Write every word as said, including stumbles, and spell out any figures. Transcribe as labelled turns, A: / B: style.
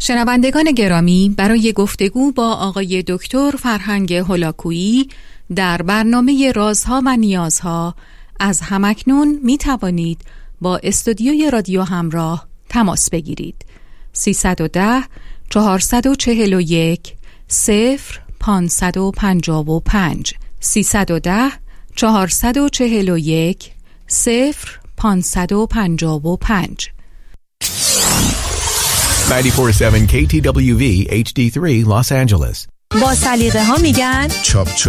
A: شنوندگان گرامی، برای گفتگو با آقای دکتر فرهنگ هولاکویی در برنامه رازها و نیازها از همکنون می توانید با استودیوی رادیو همراه تماس بگیرید. سیصد و ده چهارصد و چهل و یک صفر پانصد و پنجاه و پنج سیصد و ده چهارصد و چهل و یک صفر پانصد و پنجاه و پنج.
B: نود و چهار ممیز هفت کی تی دبلیو وی اچ دی سه Los Angeles.
C: با سلیقه ها میگن
B: چاپ چاپ.